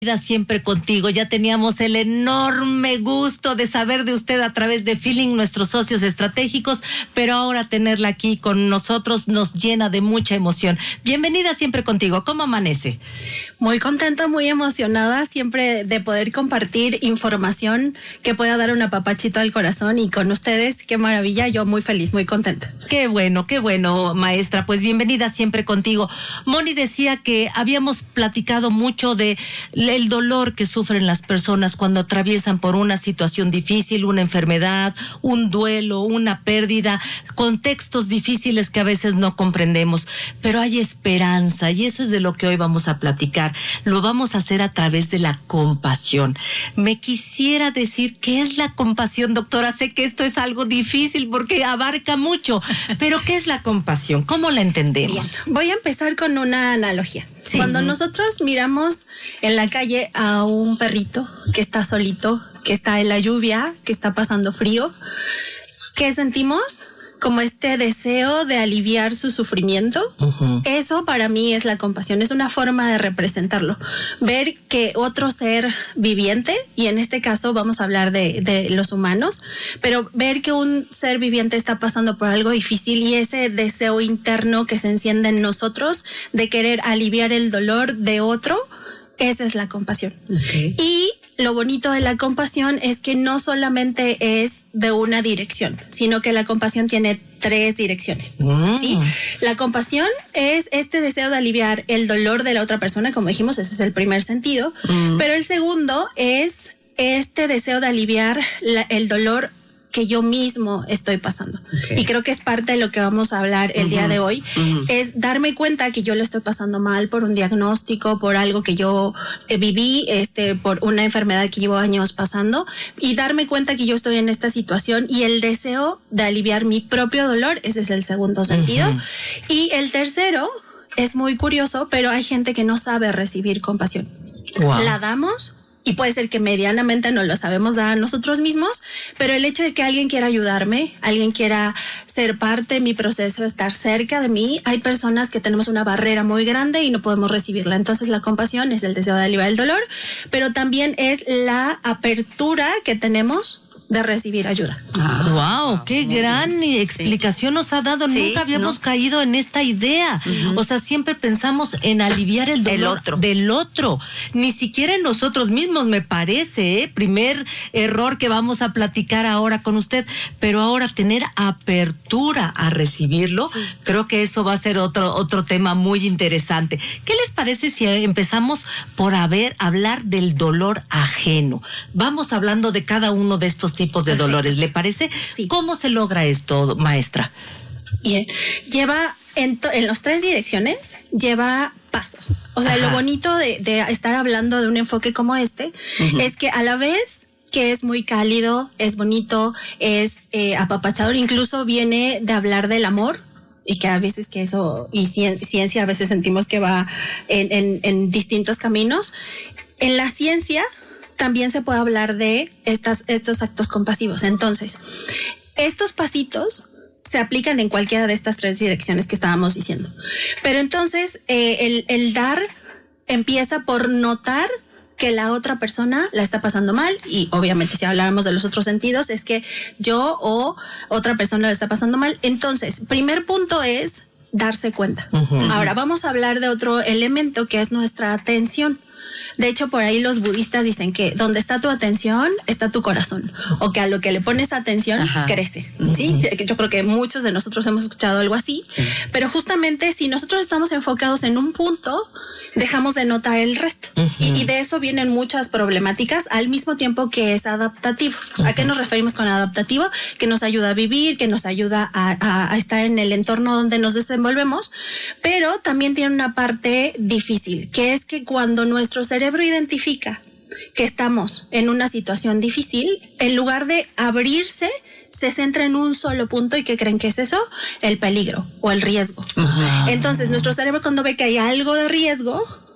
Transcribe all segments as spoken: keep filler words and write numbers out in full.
Siempre contigo. Ya teníamos el enorme gusto de saber de usted a través de Feeling, nuestros socios estratégicos, pero ahora tenerla aquí con nosotros nos llena de mucha emoción. Bienvenida Siempre Contigo. ¿Cómo amanece? Muy contenta, muy emocionada siempre de poder compartir información que pueda dar un apapachito al corazón, y con ustedes, qué maravilla, yo muy feliz, muy contenta. Qué bueno, qué bueno, maestra. Pues bienvenida Siempre Contigo. Moni decía que habíamos platicado mucho de el dolor que sufren las personas cuando atraviesan por una situación difícil, una enfermedad, un duelo, una pérdida, contextos difíciles que a veces no comprendemos, pero hay esperanza, y eso es de lo que hoy vamos a platicar. Lo vamos a hacer a través de la compasión. Me quisiera decir qué es la compasión, doctora. Sé que esto es algo difícil porque abarca mucho, pero ¿qué es la compasión? ¿Cómo la entendemos? Bien, voy a empezar con una analogía. Sí. Cuando nosotros miramos en la calle a un perrito que está solito, que está en la lluvia, que está pasando frío, ¿qué sentimos? Como este deseo de aliviar su sufrimiento. Uh-huh. Eso para mí es la compasión, es una forma de representarlo. Ver que otro ser viviente, y en este caso vamos a hablar de, de los humanos, pero ver que un ser viviente está pasando por algo difícil, y ese deseo interno que se enciende en nosotros de querer aliviar el dolor de otro, esa es la compasión. Okay. Y lo bonito de la compasión es que no solamente es de una dirección, sino que la compasión tiene tres direcciones. Mm. ¿Sí? La compasión es este deseo de aliviar el dolor de la otra persona, como dijimos, ese es el primer sentido, mm. pero el segundo es este deseo de aliviar la, el dolor que yo mismo estoy pasando. Okay. Y creo que es parte de lo que vamos a hablar el uh-huh. día de hoy, uh-huh. es darme cuenta que yo lo estoy pasando mal por un diagnóstico, por algo que yo eh, viví, este, por una enfermedad que llevo años pasando, y darme cuenta que yo estoy en esta situación, y el deseo de aliviar mi propio dolor, ese es el segundo sentido. Uh-huh. Y el tercero es muy curioso, pero hay gente que no sabe recibir compasión. Wow. La damos, y puede ser que medianamente no lo sabemos dar a nosotros mismos, pero el hecho de que alguien quiera ayudarme, alguien quiera ser parte de mi proceso, estar cerca de mí, hay personas que tenemos una barrera muy grande y no podemos recibirla. Entonces la compasión es el deseo de aliviar el dolor, pero también es la apertura que tenemos de recibir ayuda. Ah, wow, qué gran bien. explicación sí. nos ha dado. Sí, Nunca habíamos ¿no? caído en esta idea. Uh-huh. O sea, siempre pensamos en aliviar el dolor el otro. del otro. Ni siquiera en nosotros mismos, me parece, ¿eh? Primer error que vamos a platicar ahora con usted. Pero ahora tener apertura a recibirlo, sí. creo que eso va a ser otro, otro tema muy interesante. ¿Qué les parece si empezamos por haber, hablar del dolor ajeno? Vamos hablando de cada uno de estos tipos de Perfecto. dolores, ¿le parece? Sí. ¿Cómo se logra esto, maestra? Bien, lleva en, to- en las tres direcciones, lleva pasos. O sea, Ajá. lo bonito de, de estar hablando de un enfoque como este uh-huh. es que a la vez que es muy cálido, es bonito, es eh, apapachador, incluso viene de hablar del amor, y que a veces que eso, y ciencia a veces sentimos que va en, en, en distintos caminos. En la ciencia también se puede hablar de estas, estos actos compasivos. Entonces, estos pasitos se aplican en cualquiera de estas tres direcciones que estábamos diciendo. Pero entonces, eh, el, el dar empieza por notar que la otra persona la está pasando mal, y obviamente si habláramos de los otros sentidos es que yo o otra persona la está pasando mal. Entonces, primer punto es darse cuenta. Uh-huh. Ahora vamos a hablar de otro elemento que es nuestra atención. De hecho, por ahí los budistas dicen que donde está tu atención, está tu corazón. O que a lo que le pones atención, Ajá. crece. ¿Sí? Uh-huh. Yo creo que muchos de nosotros hemos escuchado algo así. Sí. Pero justamente si nosotros estamos enfocados en un punto, dejamos de notar el resto. Uh-huh. Y, y de eso vienen muchas problemáticas, al mismo tiempo que es adaptativo. Uh-huh. ¿A qué nos referimos con adaptativo? Que nos ayuda a vivir, que nos ayuda a, a, a estar en el entorno donde nos desenvolvemos, pero también tiene una parte difícil, que es que cuando nuestro cerebro identifica que estamos en una situación difícil, en lugar de abrirse, se centra en un solo punto. ¿Y qué creen que es eso? El peligro o el riesgo. Uh-huh. Entonces, nuestro cerebro, cuando ve que hay algo de riesgo,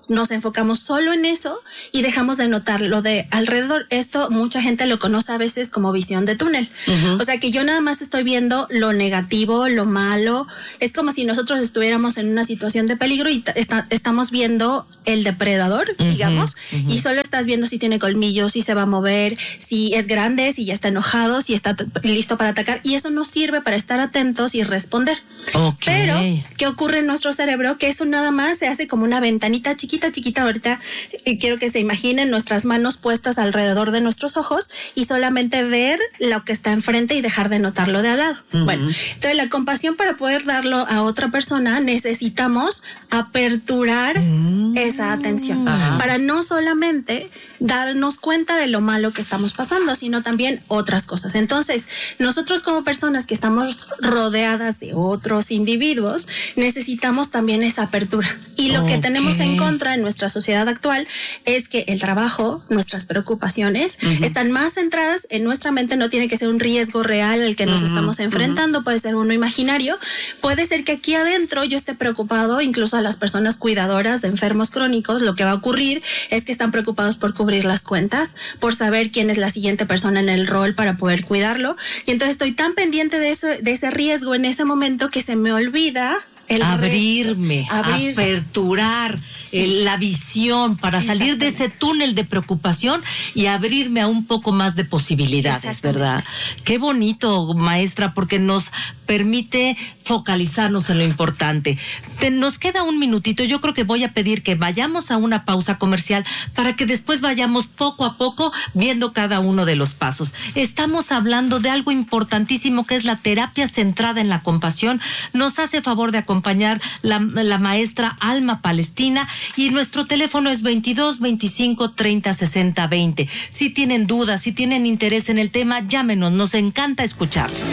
nos enfocamos solo en eso y dejamos de notar lo de alrededor. Esto mucha gente lo conoce a veces como visión de túnel. Uh-huh. O sea, que yo nada más estoy viendo lo negativo, lo malo. Es como si nosotros estuviéramos en una situación de peligro y t- está, estamos viendo el depredador, uh-huh, digamos, uh-huh. y solo estás viendo si tiene colmillos, si se va a mover, si es grande, si ya está enojado, si está t- listo para atacar. Y eso nos sirve para estar atentos y responder. Okay. Pero, ¿qué ocurre en nuestro cerebro? Que eso nada más se hace como una ventanita chiquita Chiquita, chiquita, ahorita eh, quiero que se imaginen nuestras manos puestas alrededor de nuestros ojos y solamente ver lo que está enfrente y dejar de notar lo de al lado. Uh-huh. Bueno, entonces la compasión, para poder darlo a otra persona, necesitamos aperturar uh-huh. esa atención, uh-huh. para no solamente darnos cuenta de lo malo que estamos pasando, sino también otras cosas. Entonces, nosotros como personas que estamos rodeadas de otros individuos, necesitamos también esa apertura. Y lo okay. que tenemos en contra en nuestra sociedad actual es que el trabajo, nuestras preocupaciones, uh-huh. están más centradas en nuestra mente. No tiene que ser un riesgo real al que nos uh-huh. estamos enfrentando, uh-huh. puede ser uno imaginario. Puede ser que aquí adentro yo esté preocupado, incluso a las personas cuidadoras de enfermos crónicos, lo que va a ocurrir es que están preocupados por cubrir las cuentas, por saber quién es la siguiente persona en el rol para poder cuidarlo. Y entonces estoy tan pendiente de eso, de ese riesgo en ese momento, que se me olvida el abrirme, abrir, aperturar sí. el, la visión para salir de ese túnel de preocupación y abrirme a un poco más de posibilidades, ¿verdad? Qué bonito, maestra, porque nos permite focalizarnos en lo importante. Te, nos queda un minutito. Yo creo que voy a pedir que vayamos a una pausa comercial para que después vayamos poco a poco viendo cada uno de los pasos. Estamos hablando de algo importantísimo, que es la terapia centrada en la compasión. Nos hace favor de acompañar acompañar la, la maestra Alma Palestina, y nuestro teléfono es veintidós, veinticinco, treinta, sesenta, veinte. Si tienen dudas, si tienen interés en el tema, llámenos, nos encanta escucharles.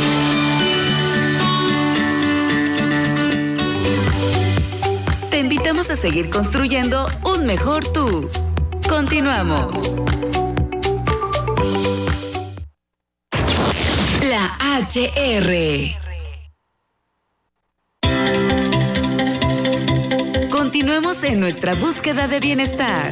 Te invitamos a seguir construyendo un mejor tú. Continuamos. La H R. Continuemos en nuestra búsqueda de bienestar.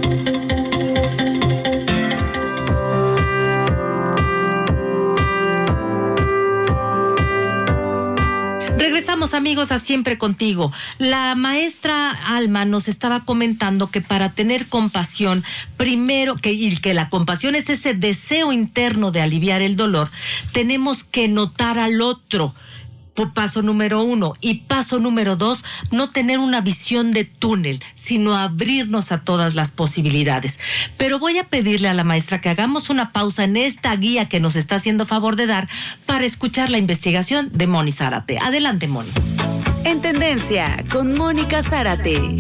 Regresamos, amigos, a Siempre Contigo. La maestra Alma nos estaba comentando que para tener compasión, primero, que, y que la compasión es ese deseo interno de aliviar el dolor, tenemos que notar al otro. Por paso número uno. Y paso número dos, no tener una visión de túnel, sino abrirnos a todas las posibilidades. Pero voy a pedirle a la maestra que hagamos una pausa en esta guía que nos está haciendo favor de dar para escuchar la investigación de Moni Zárate. Adelante, Moni. En Tendencia, con Mónica Zárate.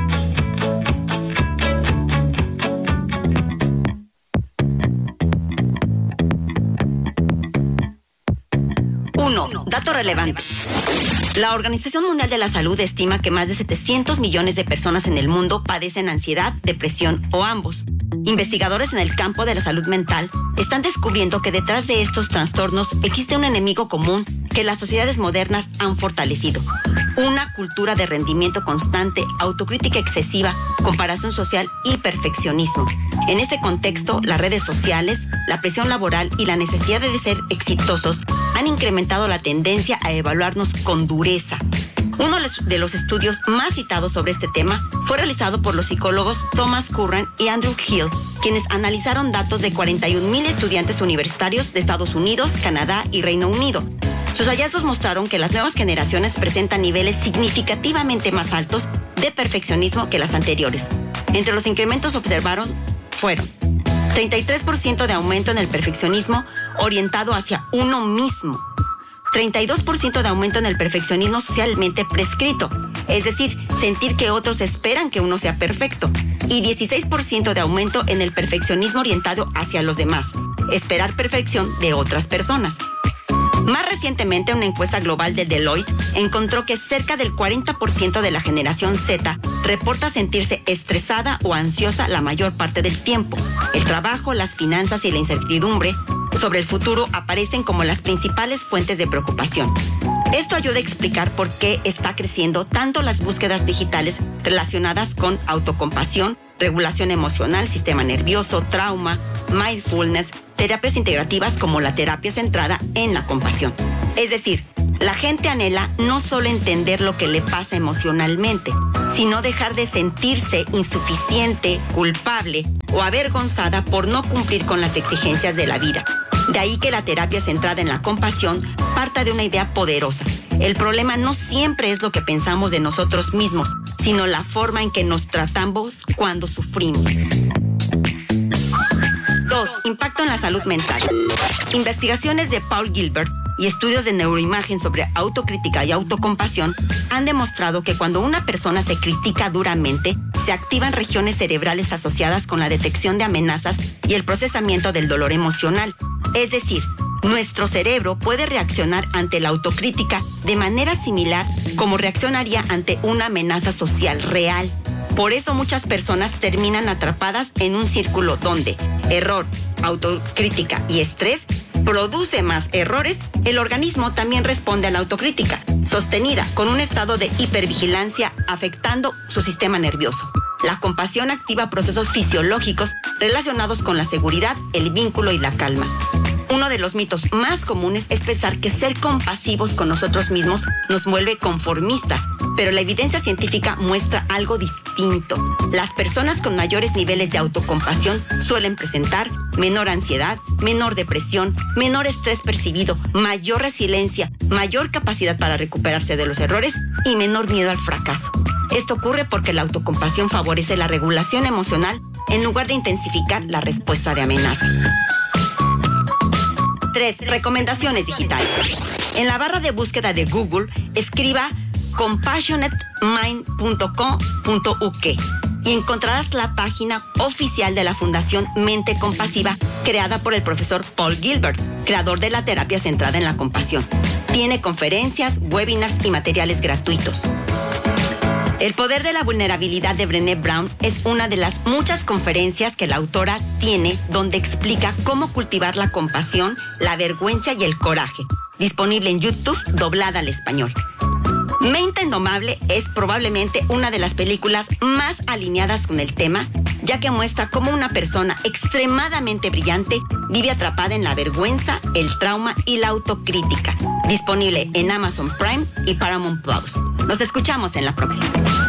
Uno, datos relevantes. La Organización Mundial de la Salud estima que más de setecientos millones de personas en el mundo padecen ansiedad, depresión o ambos. Investigadores en el campo de la salud mental están descubriendo que detrás de estos trastornos existe un enemigo común que las sociedades modernas han fortalecido: una cultura de rendimiento constante, autocrítica excesiva, comparación social y perfeccionismo. En este contexto, las redes sociales, la presión laboral y la necesidad de ser exitosos han incrementado la tendencia a evaluarnos con dureza. Uno de los estudios más citados sobre este tema fue realizado por los psicólogos Thomas Curran y Andrew Hill, quienes analizaron datos de cuarenta y un mil estudiantes universitarios de Estados Unidos, Canadá y Reino Unido. Sus hallazgos mostraron que las nuevas generaciones presentan niveles significativamente más altos de perfeccionismo que las anteriores. Entre los incrementos observados fueron treinta y tres por ciento de aumento en el perfeccionismo orientado hacia uno mismo, treinta y dos por ciento de aumento en el perfeccionismo socialmente prescrito, es decir, sentir que otros esperan que uno sea perfecto, y dieciséis por ciento de aumento en el perfeccionismo orientado hacia los demás, esperar perfección de otras personas. Más recientemente, una encuesta global de Deloitte encontró que cerca del cuarenta por ciento de la generación Z reporta sentirse estresada o ansiosa la mayor parte del tiempo. El trabajo, las finanzas y la incertidumbre sobre el futuro aparecen como las principales fuentes de preocupación. Esto ayuda a explicar por qué está creciendo tanto las búsquedas digitales relacionadas con autocompasión, regulación emocional, sistema nervioso, trauma, mindfulness, terapias integrativas como la terapia centrada en la compasión. Es decir, la gente anhela no solo entender lo que le pasa emocionalmente, sino dejar de sentirse insuficiente, culpable o avergonzada por no cumplir con las exigencias de la vida. De ahí que la terapia centrada en la compasión parta de una idea poderosa. El problema no siempre es lo que pensamos de nosotros mismos, sino la forma en que nos tratamos cuando sufrimos. dos. Impacto en la salud mental. Investigaciones de Paul Gilbert y estudios de neuroimagen sobre autocrítica y autocompasión han demostrado que cuando una persona se critica duramente, se activan regiones cerebrales asociadas con la detección de amenazas y el procesamiento del dolor emocional. Es decir, nuestro cerebro puede reaccionar ante la autocrítica de manera similar como reaccionaría ante una amenaza social real. Por eso muchas personas terminan atrapadas en un círculo donde error, autocrítica y estrés produce más errores. El organismo también responde a la autocrítica, sostenida con un estado de hipervigilancia afectando su sistema nervioso. La compasión activa procesos fisiológicos relacionados con la seguridad, el vínculo y la calma. Uno de los mitos más comunes es pensar que ser compasivos con nosotros mismos nos vuelve conformistas, pero la evidencia científica muestra algo distinto. Las personas con mayores niveles de autocompasión suelen presentar menor ansiedad, menor depresión, menor estrés percibido, mayor resiliencia, mayor capacidad para recuperarse de los errores y menor miedo al fracaso. Esto ocurre porque la autocompasión favorece la regulación emocional en lugar de intensificar la respuesta de amenaza. tres. Recomendaciones digitales. En la barra de búsqueda de Google, escriba compassionate mind punto co punto u k y encontrarás la página oficial de la Fundación Mente Compasiva, creada por el profesor Paul Gilbert, creador de la terapia centrada en la compasión. Tiene conferencias, webinars y materiales gratuitos. El poder de la vulnerabilidad de Brené Brown es una de las muchas conferencias que la autora tiene donde explica cómo cultivar la compasión, la vergüenza y el coraje. Disponible en YouTube, doblada al español. Mente Indomable es probablemente una de las películas más alineadas con el tema, ya que muestra cómo una persona extremadamente brillante vive atrapada en la vergüenza, el trauma y la autocrítica. Disponible en Amazon Prime y Paramount Plus. Nos escuchamos en la próxima.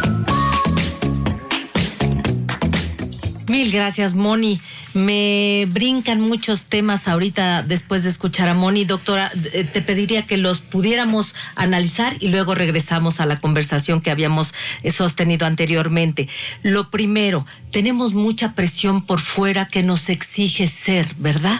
Mil gracias, Moni. Me brincan muchos temas ahorita después de escuchar a Moni. Doctora, te pediría que los pudiéramos analizar y luego regresamos a la conversación que habíamos sostenido anteriormente. Lo primero, tenemos mucha presión por fuera que nos exige ser, ¿verdad?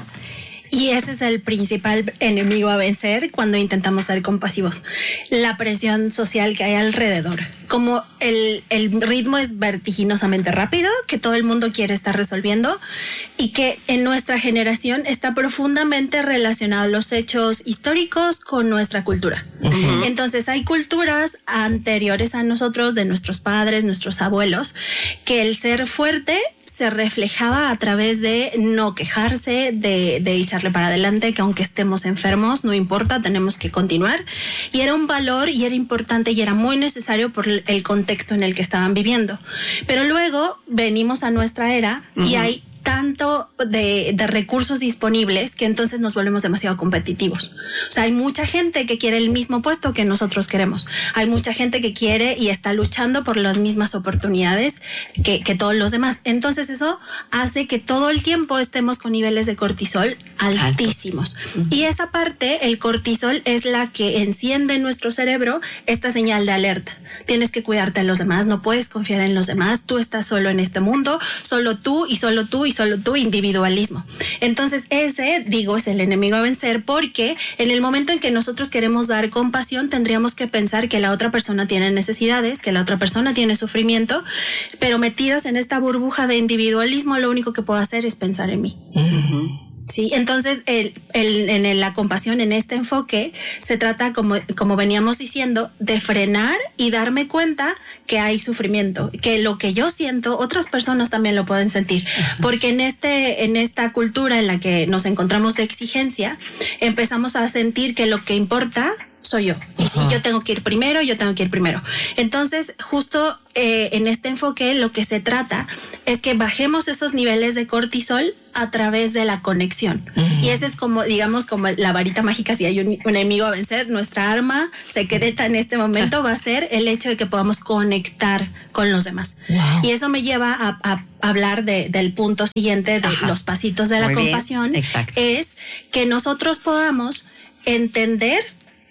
Y ese es el principal enemigo a vencer cuando intentamos ser compasivos. La presión social que hay alrededor. Como el, el ritmo es vertiginosamente rápido, que todo el mundo quiere estar resolviendo y que en nuestra generación está profundamente relacionado los hechos históricos con nuestra cultura. Uh-huh. Entonces hay culturas anteriores a nosotros, de nuestros padres, nuestros abuelos, que el ser fuerte se reflejaba a través de no quejarse, de, de echarle para adelante, que aunque estemos enfermos, no importa, tenemos que continuar. Y era un valor y era importante y era muy necesario por el contexto en el que estaban viviendo. Pero luego venimos a nuestra era uh-huh. y hay tanto de, de recursos disponibles que entonces nos volvemos demasiado competitivos. O sea, hay mucha gente que quiere el mismo puesto que nosotros queremos. Hay mucha gente que quiere y está luchando por las mismas oportunidades que, que todos los demás. Entonces eso hace que todo el tiempo estemos con niveles de cortisol altísimos. Uh-huh. Y esa parte, el cortisol, es la que enciende en nuestro cerebro esta señal de alerta. Tienes que cuidarte de los demás, no puedes confiar en los demás, tú estás solo en este mundo, solo tú y solo tú y solo tú, individualismo. Entonces ese, digo, es el enemigo a vencer, porque en el momento en que nosotros queremos dar compasión, tendríamos que pensar que la otra persona tiene necesidades, que la otra persona tiene sufrimiento, pero metidas en esta burbuja de individualismo, lo único que puedo hacer es pensar en mí. Uh-huh. Sí, entonces el, el, en la compasión, en este enfoque, se trata, como, como veníamos diciendo, de frenar y darme cuenta que hay sufrimiento, que lo que yo siento, otras personas también lo pueden sentir, porque en este, en esta cultura en la que nos encontramos de exigencia, empezamos a sentir que lo que importa soy yo. Y si yo tengo que ir primero, yo tengo que ir primero. Entonces, justo eh, en este enfoque lo que se trata es que bajemos esos niveles de cortisol a través de la conexión. Uh-huh. Y ese es como, digamos, como la varita mágica. Si hay un, un enemigo a vencer, nuestra arma secreta en este momento va a ser el hecho de que podamos conectar con los demás. Wow. Y eso me lleva a, a hablar de, del punto siguiente de Ajá. los pasitos de la Muy compasión. Es que nosotros podamos entender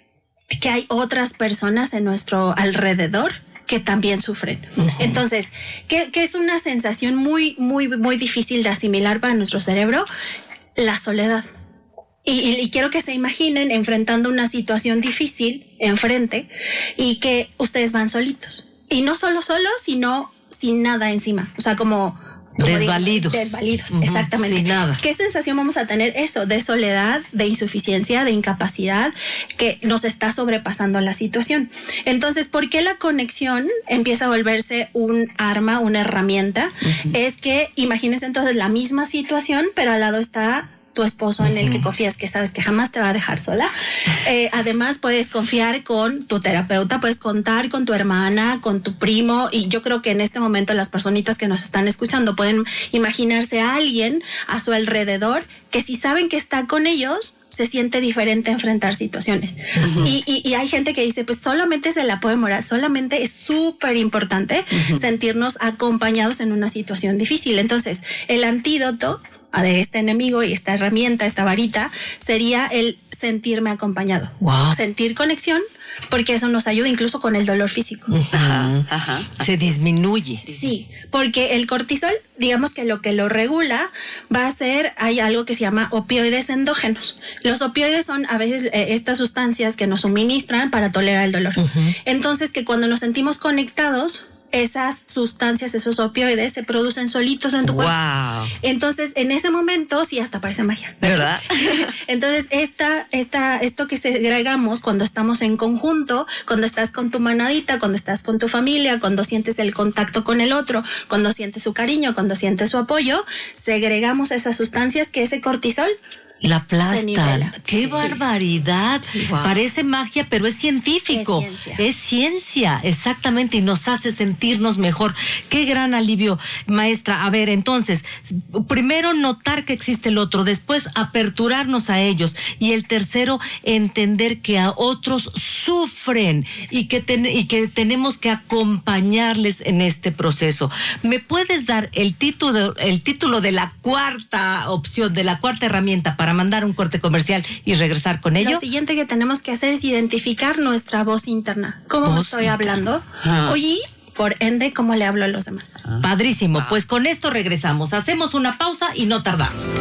que hay otras personas en nuestro alrededor que también sufren. Uh-huh. Entonces, que, que es una sensación muy, muy, muy difícil de asimilar para nuestro cerebro, la soledad. Y, y, y quiero que se imaginen enfrentando una situación difícil enfrente y que ustedes van solitos. Y no solo solos, sino sin nada encima. O sea, como... Desvalidos. Digo, desvalidos, uh-huh, exactamente. Sin nada. ¿Qué sensación vamos a tener? Eso, de soledad, de insuficiencia, de incapacidad, que nos está sobrepasando la situación. Entonces, ¿por qué la conexión empieza a volverse un arma, una herramienta? Uh-huh. Es que, imagínense entonces la misma situación, pero al lado está tu esposo en el que confías, que sabes que jamás te va a dejar sola. Eh, además, puedes confiar con tu terapeuta, puedes contar con tu hermana, con tu primo, y yo creo que en este momento las personitas que nos están escuchando pueden imaginarse a alguien a su alrededor que si saben que está con ellos, se siente diferente enfrentar situaciones. Uh-huh. Y, y, y hay gente que dice, pues solamente se la puede morar, solamente es súper importante uh-huh. sentirnos acompañados en una situación difícil. Entonces, el antídoto de este enemigo y esta herramienta, esta varita, sería el sentirme acompañado. Wow. Sentir conexión, porque eso nos ayuda incluso con el dolor físico. Uh-huh. Ajá, ajá. Se disminuye. Sí, porque el cortisol, digamos que lo que lo regula va a ser, hay algo que se llama opioides endógenos. Los opioides son a veces eh, estas sustancias que nos suministran para tolerar el dolor. Uh-huh. Entonces, que cuando nos sentimos conectados, esas sustancias, esos opioides se producen solitos en tu cuerpo. Wow. Entonces, en ese momento, sí, hasta parece magia. ¿Verdad? Entonces, esta, esta, esto que segregamos cuando estamos en conjunto, cuando estás con tu manadita, cuando estás con tu familia, cuando sientes el contacto con el otro, cuando sientes su cariño, cuando sientes su apoyo, segregamos esas sustancias que ese cortisol la aplastan. ¡Qué sí. barbaridad! Wow. Parece magia, pero es científico. Es ciencia. es ciencia, exactamente, y nos hace sentirnos mejor. ¡Qué gran alivio, maestra! A ver, entonces, primero notar que existe el otro, después aperturarnos a ellos, y el tercero, entender que a otros sufren y que, ten, y que tenemos que acompañarles en este proceso. ¿Me puedes dar el título, el título de la cuarta opción, de la cuarta herramienta para mandar un corte comercial y regresar con ello? Lo siguiente que tenemos que hacer es identificar nuestra voz interna. ¿Cómo voz me estoy interna. hablando? Ah. Oye, por ende, ¿cómo le hablo a los demás? Ah. Padrísimo. Ah. Pues con esto regresamos. Hacemos una pausa y no tardamos.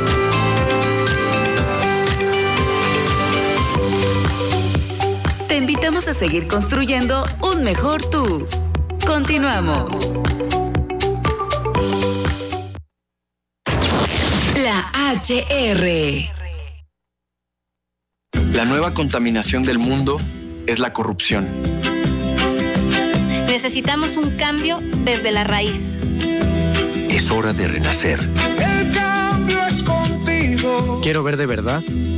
Te invitamos a seguir construyendo un mejor tú. Continuamos. La H R. La nueva contaminación del mundo es la corrupción. Necesitamos un cambio desde la raíz. Es hora de renacer. El cambio es contigo. Quiero ver de verdad